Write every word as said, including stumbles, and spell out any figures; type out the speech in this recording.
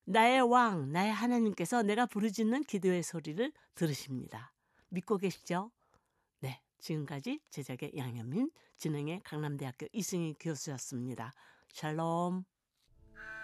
나의 왕, 나의 하나님께서 내가 부르짖는 기도의 소리를 들으십니다. 믿고 계시죠? 네, 지금까지 제작의 양현민, 진행의 강남대학교 이승희 교수였습니다. 샬롬.